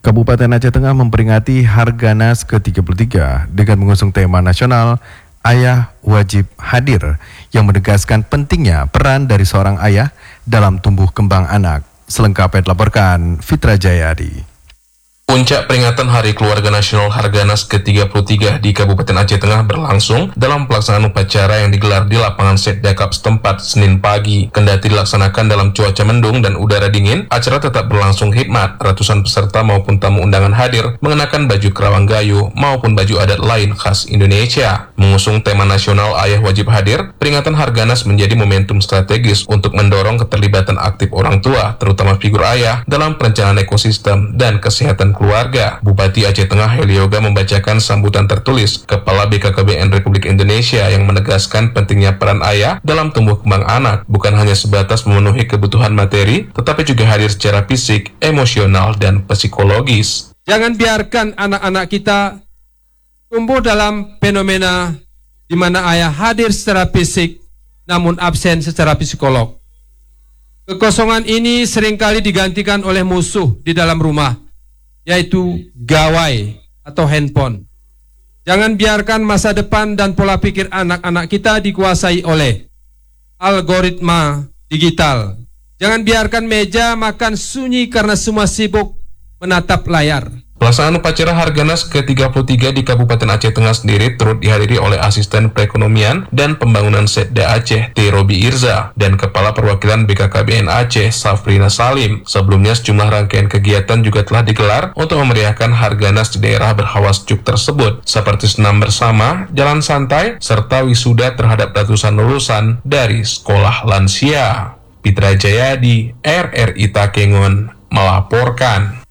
Kabupaten Aceh Tengah memperingati Harganas ke-33 dengan mengusung tema nasional Ayah Wajib Hadir yang menegaskan pentingnya peran dari seorang ayah dalam tumbuh kembang anak. Selengkapnya dilaporkan Fitra Jayadi. Puncak peringatan Hari Keluarga Nasional Harganas ke-33 di Kabupaten Aceh Tengah berlangsung dalam pelaksanaan upacara yang digelar di lapangan Setdakap setempat Senin pagi. Kendati dilaksanakan dalam cuaca mendung dan udara dingin, acara tetap berlangsung hikmat. Ratusan peserta maupun tamu undangan hadir mengenakan baju kerawang gayo maupun baju adat lain khas Indonesia. Mengusung tema nasional Ayah Wajib Hadir, peringatan Harganas menjadi momentum strategis untuk mendorong keterlibatan aktif orang tua, terutama figur ayah, dalam perencanaan ekosistem dan kesehatan keluarga. Bupati Aceh Tengah Heli Yoga membacakan sambutan tertulis Kepala BKKBN Republik Indonesia yang menegaskan pentingnya peran ayah dalam tumbuh kembang anak, bukan hanya sebatas memenuhi kebutuhan materi, tetapi juga hadir secara fisik, emosional, dan psikologis. Jangan biarkan anak-anak kita tumbuh dalam fenomena di mana ayah hadir secara fisik namun absen secara psikolog. Kekosongan ini seringkali digantikan oleh musuh di dalam rumah, yaitu gawai atau handphone. Jangan biarkan masa depan dan pola pikir anak-anak kita dikuasai oleh algoritma digital. Jangan biarkan meja makan sunyi karena semua sibuk menatap layar. Pelaksanaan upacara Harganas ke-33 di Kabupaten Aceh Tengah sendiri turut dihadiri oleh Asisten Perekonomian dan Pembangunan Setda Aceh, T. Robi Irza, dan Kepala Perwakilan BKKBN Aceh, Safrina Salim. Sebelumnya sejumlah rangkaian kegiatan juga telah digelar untuk memeriahkan Harganas di daerah berhawa sejuk tersebut, seperti senam bersama, jalan santai, serta wisuda terhadap ratusan lulusan dari sekolah lansia. Fitra Jayadi, RRI Takengon, melaporkan.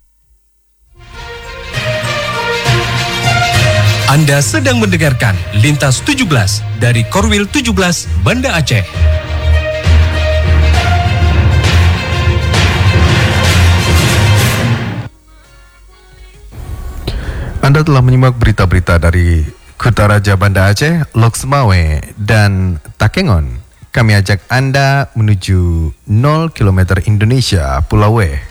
Anda sedang mendengarkan Lintas 17 dari Korwil 17 Banda Aceh. Anda telah menyimak berita-berita dari Kutaraja Banda Aceh, Loksmawe, dan Takengon. Kami ajak Anda menuju 0 km Indonesia, Pulau W.